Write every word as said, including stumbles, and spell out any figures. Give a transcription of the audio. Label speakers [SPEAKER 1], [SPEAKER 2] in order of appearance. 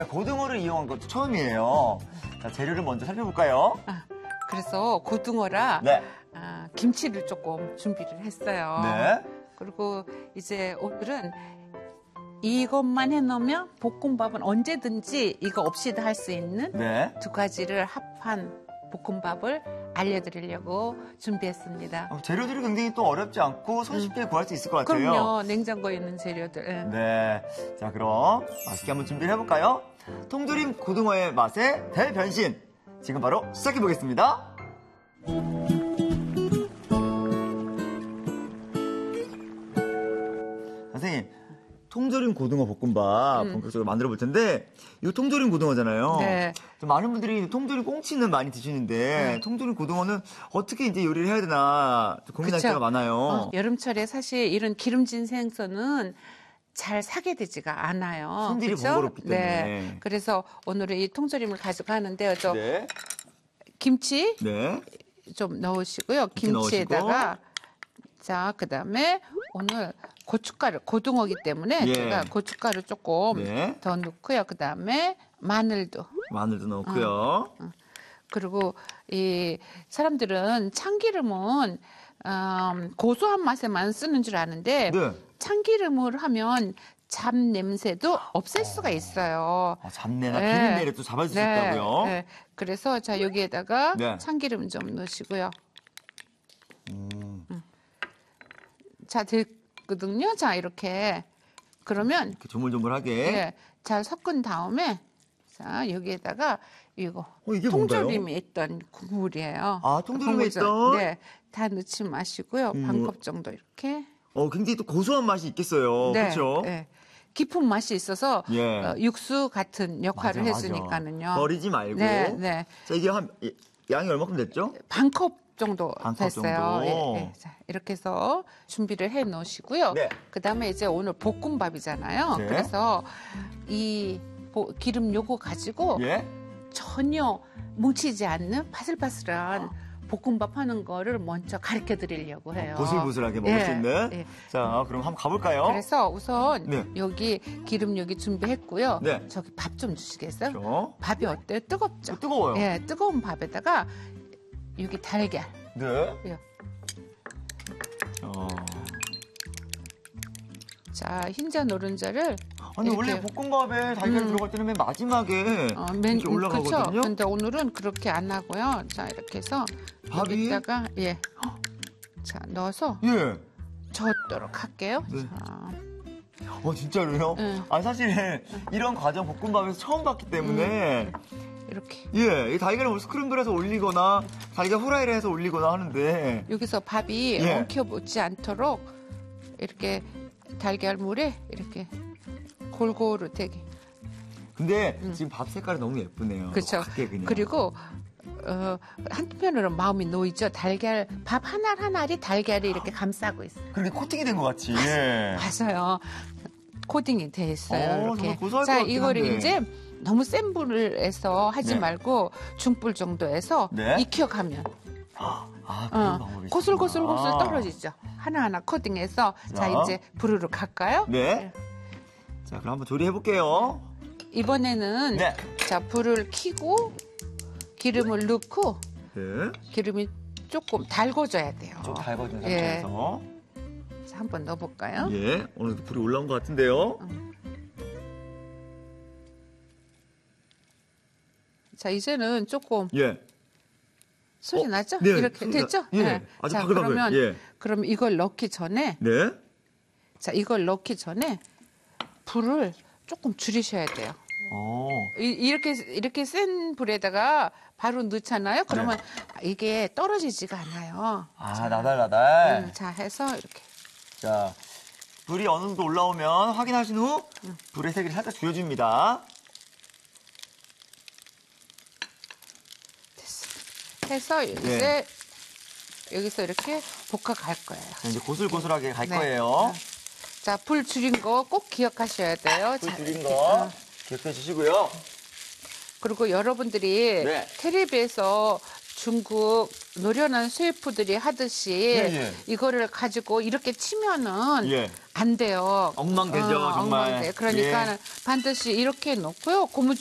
[SPEAKER 1] 고등어를 이용한 것도 처음이에요. 자, 재료를 먼저 살펴볼까요?
[SPEAKER 2] 아, 그래서 고등어라
[SPEAKER 1] 네.
[SPEAKER 2] 아, 김치를 조금 준비를 했어요.
[SPEAKER 1] 네.
[SPEAKER 2] 그리고 이제 오늘은 이것만 해놓으면 볶음밥은 언제든지 이거 없이도 할 수 있는
[SPEAKER 1] 네.
[SPEAKER 2] 두 가지를 합한 볶음밥을 알려드리려고 준비했습니다.
[SPEAKER 1] 어, 재료들이 굉장히 또 어렵지 않고 손쉽게 구할 수 있을 것 같아요.
[SPEAKER 2] 그럼요. 냉장고에 있는 재료들. 예.
[SPEAKER 1] 네. 자, 그럼 맛있게 한번 준비를 해볼까요? 통조림 고등어의 맛에 대변신. 지금 바로 시작해보겠습니다. 선생님, 통조림 고등어 볶음밥
[SPEAKER 2] 음.
[SPEAKER 1] 본격적으로 만들어 볼 텐데, 이 통조림 고등어잖아요.
[SPEAKER 2] 네.
[SPEAKER 1] 좀 많은 분들이 통조림 꽁치는 많이 드시는데,
[SPEAKER 2] 음.
[SPEAKER 1] 통조림 고등어는 어떻게 이제 요리를 해야 되나 좀 고민할
[SPEAKER 2] 그쵸?
[SPEAKER 1] 때가 많아요.
[SPEAKER 2] 어, 여름철에 사실 이런 기름진 생선은 잘 사게 되지가 않아요.
[SPEAKER 1] 손질이
[SPEAKER 2] 그쵸?
[SPEAKER 1] 번거롭기 때문에.
[SPEAKER 2] 네. 그래서 오늘은 이 통조림을 가지고 하는데요. 저
[SPEAKER 1] 네.
[SPEAKER 2] 김치
[SPEAKER 1] 네.
[SPEAKER 2] 좀 넣으시고요.
[SPEAKER 1] 김치
[SPEAKER 2] 김치에다가 자, 그다음에 오늘 고춧가루, 고등어기 때문에
[SPEAKER 1] 예.
[SPEAKER 2] 제가 고춧가루 조금
[SPEAKER 1] 네.
[SPEAKER 2] 더 넣고요. 그다음에 마늘도.
[SPEAKER 1] 마늘도 넣고요.
[SPEAKER 2] 그리고 이 사람들은 참기름은 음, 고소한 맛에만 쓰는 줄 아는데
[SPEAKER 1] 네.
[SPEAKER 2] 참기름을 하면 잡 냄새도 없앨 수가 있어요.
[SPEAKER 1] 아, 잡내나
[SPEAKER 2] 네.
[SPEAKER 1] 비린내를 또 잡아줄 수
[SPEAKER 2] 네,
[SPEAKER 1] 있다고요?
[SPEAKER 2] 네. 그래서 자 여기에다가
[SPEAKER 1] 네.
[SPEAKER 2] 참기름 좀 넣으시고요.
[SPEAKER 1] 음,
[SPEAKER 2] 자 됐거든요. 자 이렇게 그러면
[SPEAKER 1] 이렇게 조물조물하게.
[SPEAKER 2] 예, 잘 섞은 다음에 자 여기에다가 이거
[SPEAKER 1] 어, 이게 뭔가요?
[SPEAKER 2] 통조림에 있던 국물이에요.
[SPEAKER 1] 아, 통조림에
[SPEAKER 2] 국물
[SPEAKER 1] 있던?
[SPEAKER 2] 네, 다 넣지 마시고요.
[SPEAKER 1] 음.
[SPEAKER 2] 반 컵 정도 이렇게.
[SPEAKER 1] 어, 굉장히 또 고소한 맛이 있겠어요.
[SPEAKER 2] 네,
[SPEAKER 1] 그렇죠?
[SPEAKER 2] 네. 깊은 맛이 있어서
[SPEAKER 1] 예.
[SPEAKER 2] 어, 육수 같은 역할을
[SPEAKER 1] 맞아, 맞아.
[SPEAKER 2] 해주니까는요.
[SPEAKER 1] 버리지 말고.
[SPEAKER 2] 네, 네.
[SPEAKER 1] 자, 이게 한 이- 양이 얼마큼 됐죠?
[SPEAKER 2] 반 컵 정도
[SPEAKER 1] 반컵
[SPEAKER 2] 됐어요.
[SPEAKER 1] 정도.
[SPEAKER 2] 예, 예. 자, 이렇게 해서 준비를 해 놓으시고요.
[SPEAKER 1] 네.
[SPEAKER 2] 그다음에 이제 오늘 볶음밥이잖아요.
[SPEAKER 1] 네.
[SPEAKER 2] 그래서 이 보- 기름 요거 가지고
[SPEAKER 1] 예.
[SPEAKER 2] 전혀 뭉치지 않는 바슬바슬한 볶음밥 하는 거를 먼저 가르쳐 드리려고 해요.
[SPEAKER 1] 보슬보슬하게 먹을
[SPEAKER 2] 예,
[SPEAKER 1] 수 있는.
[SPEAKER 2] 예.
[SPEAKER 1] 자, 그럼 한번 가볼까요?
[SPEAKER 2] 그래서 우선
[SPEAKER 1] 네.
[SPEAKER 2] 여기 기름 여기 준비했고요.
[SPEAKER 1] 네.
[SPEAKER 2] 저기 밥 좀 주시겠어요?
[SPEAKER 1] 그렇죠.
[SPEAKER 2] 밥이 어때요? 뜨겁죠?
[SPEAKER 1] 어, 뜨거워요.
[SPEAKER 2] 예, 뜨거운 밥에다가 여기 달걀.
[SPEAKER 1] 네.
[SPEAKER 2] 예.
[SPEAKER 1] 어.
[SPEAKER 2] 자, 흰자 노른자를
[SPEAKER 1] 아니,
[SPEAKER 2] 이렇게.
[SPEAKER 1] 원래 볶음밥에 달걀
[SPEAKER 2] 음.
[SPEAKER 1] 들어갈 때는 맨 마지막에
[SPEAKER 2] 어, 맨,
[SPEAKER 1] 이렇게 올라가거든요.
[SPEAKER 2] 그쵸? 근데 오늘은 그렇게 안 하고요. 자, 이렇게 해서
[SPEAKER 1] 밥이?
[SPEAKER 2] 여기다가 예. 자, 넣어서
[SPEAKER 1] 예.
[SPEAKER 2] 젓도록 할게요.
[SPEAKER 1] 네.
[SPEAKER 2] 자,
[SPEAKER 1] 어, 진짜로요?
[SPEAKER 2] 응.
[SPEAKER 1] 아, 사실 이런 과정 볶음밥에서 처음 봤기 때문에
[SPEAKER 2] 이렇게
[SPEAKER 1] 예, 이 달걀을 뭐 스크램블해서 올리거나 달걀 후라이를 해서 올리거나 하는데
[SPEAKER 2] 여기서 밥이
[SPEAKER 1] 예.
[SPEAKER 2] 엉켜붙지 않도록 이렇게 달걀물에 이렇게 골고루 되게.
[SPEAKER 1] 근데 지금 밥 색깔이 너무 예쁘네요.
[SPEAKER 2] 음. 그렇죠.
[SPEAKER 1] 밖에 그냥.
[SPEAKER 2] 그리고 어, 한편으로는 마음이 놓이죠. 달걀 밥 하나 하나리 달걀이 이렇게 감싸고 있어요.
[SPEAKER 1] 그렇게 코팅이 된 것 같이. 예.
[SPEAKER 2] 맞아요. 코딩이 돼 있어요.
[SPEAKER 1] 어,
[SPEAKER 2] 이렇게.
[SPEAKER 1] 정말 고소할
[SPEAKER 2] 자,
[SPEAKER 1] 것 같긴
[SPEAKER 2] 이거를
[SPEAKER 1] 한데.
[SPEAKER 2] 이제 너무 센 불을 해서 하지
[SPEAKER 1] 네.
[SPEAKER 2] 말고 중불 정도에서
[SPEAKER 1] 네.
[SPEAKER 2] 익혀가면
[SPEAKER 1] 아, 그런
[SPEAKER 2] 어,
[SPEAKER 1] 방법이
[SPEAKER 2] 고슬고슬고슬
[SPEAKER 1] 있구나.
[SPEAKER 2] 떨어지죠. 하나하나 코딩해서 자,
[SPEAKER 1] 자.
[SPEAKER 2] 이제 불으로 갈까요?
[SPEAKER 1] 네. 자, 그럼 한번 조리해 볼게요.
[SPEAKER 2] 이번에는
[SPEAKER 1] 네.
[SPEAKER 2] 자 불을 켜고 기름을 넣고
[SPEAKER 1] 네.
[SPEAKER 2] 기름이 조금 달궈져야 돼요.
[SPEAKER 1] 좀 달궈진
[SPEAKER 2] 예.
[SPEAKER 1] 상태에서.
[SPEAKER 2] 자, 한번 넣어볼까요?
[SPEAKER 1] 예. 어느 정도 불이 올라온 것 같은데요.
[SPEAKER 2] 자, 이제는 조금
[SPEAKER 1] 예.
[SPEAKER 2] 소리
[SPEAKER 1] 어,
[SPEAKER 2] 나죠?
[SPEAKER 1] 네,
[SPEAKER 2] 이렇게
[SPEAKER 1] 소리가-
[SPEAKER 2] 됐죠?
[SPEAKER 1] 예,
[SPEAKER 2] 네.
[SPEAKER 1] 아주
[SPEAKER 2] 자,
[SPEAKER 1] 바글바글,
[SPEAKER 2] 그러면
[SPEAKER 1] 예.
[SPEAKER 2] 그럼 이걸 넣기 전에
[SPEAKER 1] 네.
[SPEAKER 2] 자, 이걸 넣기 전에 불을 조금 줄이셔야 돼요.
[SPEAKER 1] 어.
[SPEAKER 2] 이, 이렇게 이렇게 센 불에다가 바로 넣잖아요. 그러면 이게 떨어지지가 않아요.
[SPEAKER 1] 아, 나달나달.
[SPEAKER 2] 음, 자, 해서 이렇게
[SPEAKER 1] 자, 불이 어느 정도 올라오면 확인하신 후 불의 세기를 살짝 줄여줍니다.
[SPEAKER 2] 해서 이제
[SPEAKER 1] 네.
[SPEAKER 2] 여기서 이렇게 볶아 갈 거예요.
[SPEAKER 1] 자, 이제 고슬고슬하게 갈
[SPEAKER 2] 네.
[SPEAKER 1] 거예요.
[SPEAKER 2] 자, 불 줄인 거 꼭 기억하셔야 돼요.
[SPEAKER 1] 불
[SPEAKER 2] 자,
[SPEAKER 1] 줄인
[SPEAKER 2] 이렇게,
[SPEAKER 1] 거
[SPEAKER 2] 어.
[SPEAKER 1] 기억해 주시고요.
[SPEAKER 2] 그리고 여러분들이
[SPEAKER 1] 네.
[SPEAKER 2] 텔레비에서 중국 노련한 셰프들이 하듯이
[SPEAKER 1] 예, 예.
[SPEAKER 2] 이거를 가지고 이렇게 치면은
[SPEAKER 1] 예.
[SPEAKER 2] 안 돼요.
[SPEAKER 1] 엉망되죠,
[SPEAKER 2] 어,
[SPEAKER 1] 정말.
[SPEAKER 2] 엉망돼. 그러니까
[SPEAKER 1] 예.
[SPEAKER 2] 반드시 이렇게 놓고요. 고무